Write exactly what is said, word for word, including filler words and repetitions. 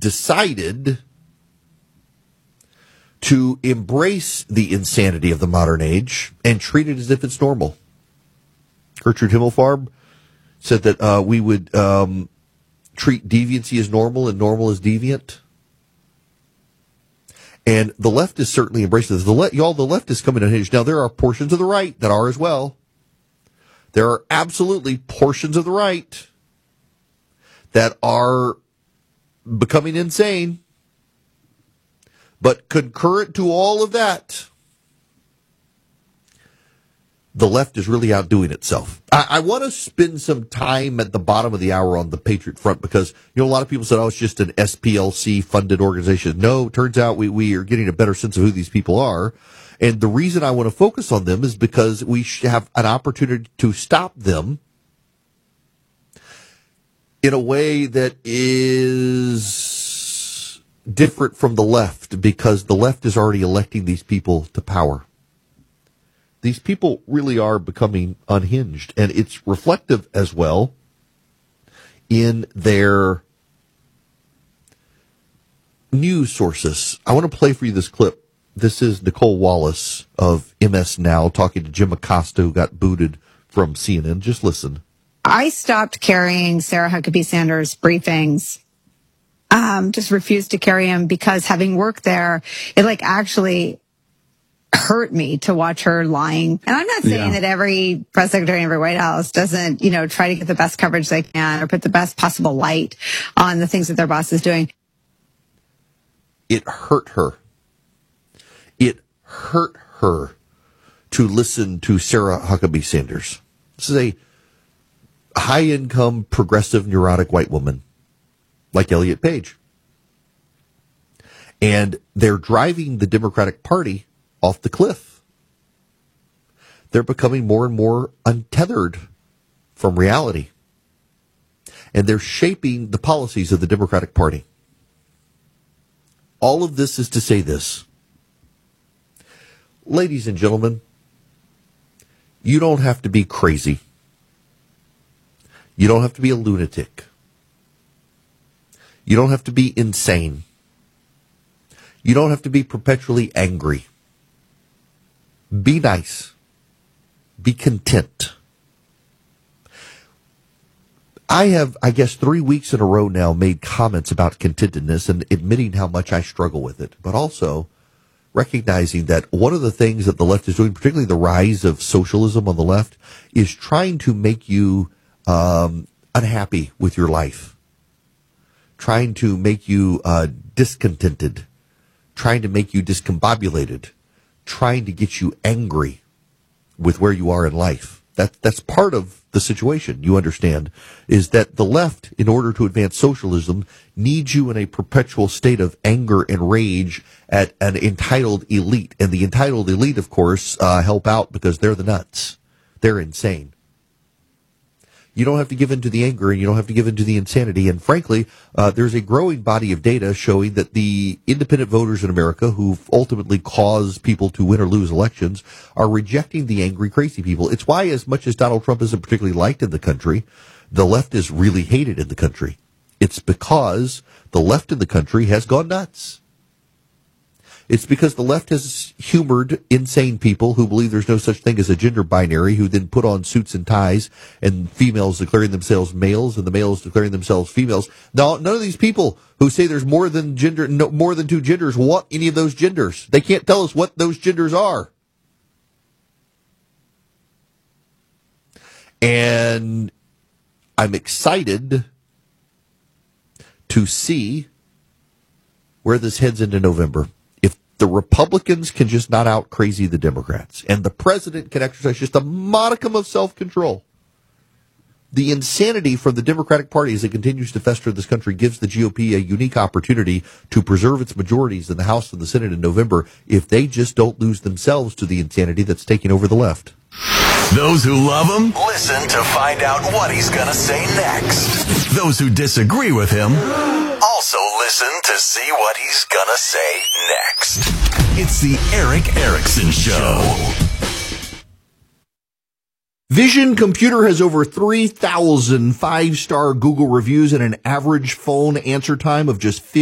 decided to embrace the insanity of the modern age and treat it as if it's normal. Gertrude Himmelfarb said that uh, we would um, treat deviancy as normal and normal as deviant. And the left is certainly embracing this. The le- y'all, the left is coming unhinged. Now, there are portions of the right that are as well. There are absolutely portions of the right that are becoming insane. But concurrent to all of that, the left is really outdoing itself. I, I want to spend some time at the bottom of the hour on the Patriot Front because, you know, a lot of people said, oh, it's just an S P L C-funded organization. No, it turns out we, we are getting a better sense of who these people are. And the reason I want to focus on them is because we have an opportunity to stop them in a way that is different from the left, because the left is already electing these people to power. These people really are becoming unhinged, and it's reflective as well in their news sources. I want to play for you this clip. This is Nicole Wallace of M S Now talking to Jim Acosta, who got booted from C N N. Just listen. I stopped carrying Sarah Huckabee Sanders' briefings. Um, just refused to carry them because having worked there, it like actually hurt me to watch her lying. And I'm not saying yeah. that every press secretary in every White House doesn't, you know, try to get the best coverage they can or put the best possible light on the things that their boss is doing. It hurt her. It hurt her to listen to Sarah Huckabee Sanders. This is a high-income, progressive, neurotic white woman like Elliot Page. And they're driving the Democratic Party off the cliff. They're becoming more and more untethered from reality. And they're shaping the policies of the Democratic Party. All of this is to say this. Ladies and gentlemen, you don't have to be crazy. You don't have to be a lunatic. You don't have to be insane. You don't have to be perpetually angry. Be nice. Be content. I have, I guess, three weeks in a row now made comments about contentedness and admitting how much I struggle with it, but also recognizing that one of the things that the left is doing, particularly the rise of socialism on the left, is trying to make you um, unhappy with your life, trying to make you uh, discontented, trying to make you discombobulated, trying to get you angry with where you are in life. That that's part of the situation, you understand, is that the left, in order to advance socialism, needs you in a perpetual state of anger and rage at an entitled elite. And the entitled elite, of course, uh, help out because they're the nuts. They're insane. You don't have to give in to the anger, and you don't have to give in to the insanity. And frankly, uh, there's a growing body of data showing that the independent voters in America, who ultimately cause people to win or lose elections, are rejecting the angry, crazy people. It's why, as much as Donald Trump isn't particularly liked in the country, the left is really hated in the country. It's because the left in the country has gone nuts. It's because the left has humored insane people who believe there's no such thing as a gender binary, who then put on suits and ties, and females declaring themselves males and the males declaring themselves females. Now, none of these people who say there's more than gender, no, more than two genders, want any of those genders. They can't tell us what those genders are. And I'm excited to see where this heads into November. The Republicans can just not out crazy the Democrats, and the president can exercise just a modicum of self-control. The insanity from the Democratic Party as it continues to fester in this country gives the G O P a unique opportunity to preserve its majorities in the House and the Senate in November if they just don't lose themselves to the insanity that's taking over the left. Those who love him, listen to find out what he's going to say next. Those who disagree with him, also listen to see what he's going to say next. It's the Erick Erickson Show. Vision Computer has over three thousand five-star Google reviews and an average phone answer time of just